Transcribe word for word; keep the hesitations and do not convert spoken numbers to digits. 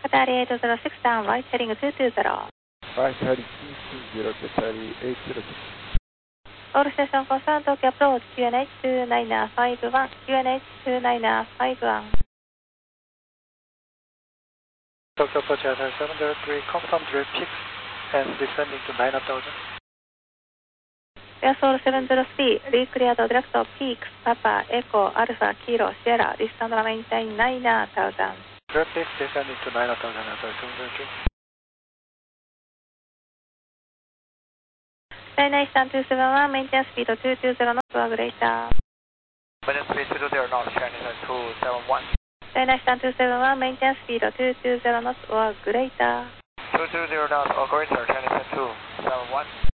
Qatari eight zero six down, right heading two two zero. Right heading two two zero, Qatari eight zero six. All station concerned, Tokyo approach Q N H two nine five one, Q N H two nine five one. Tokyo approach Air seven zero three, confirm direct peaks and descending to nine thousand. Air Soul seven zero three, re-cleared direct peaks, Papa, Echo, Alpha, Kilo, Sierra, descend and maintain nine thousand. Direct peaks descending to nine thousand, Air seven zero three. China Eastern two seven one, maintain speed two two zero knots or greater. Maintain speed two two zero knots, China Eastern two seven one. China Eastern two seven one, maintain speed two two zero knots or greater. two two zero knots or greater, China Eastern two seven one.